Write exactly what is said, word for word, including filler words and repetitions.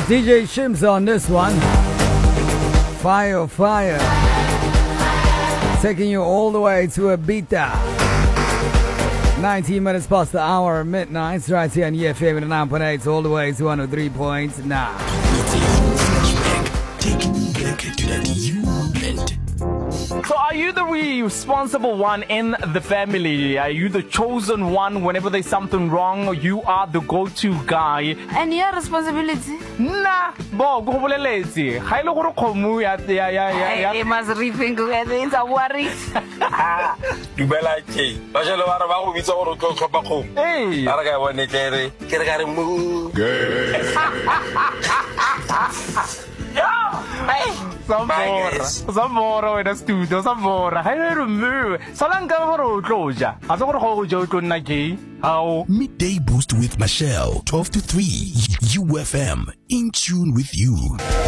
D J Shims on this one. Fire, fire. Taking you all the way to Ibiza. nineteen minutes past the hour of midnight. Right here on E F M nine point eight all the way to one oh three point nine. Taking you back to that moment. So are you the responsible one in the family? Are you the chosen one whenever there's something wrong? You are the go-to guy. And your responsibility? Nah, bo go boleletse. Ha ile gore khomu ya ya ya ya. I must rethink it. I'm worried. Dumela ke. Ba jalo ba re ba go bitsa gore go tlhopa khomu. Hey. Ara ga bone tlere. Ke re ga re mu. Hey, Zambora, Zambora in the studio, Zambora. I don't remember. Solanka for closure. I thought how you to Nagi. How Midday Boost with Michelle, twelve to three. U F M, in tune with you.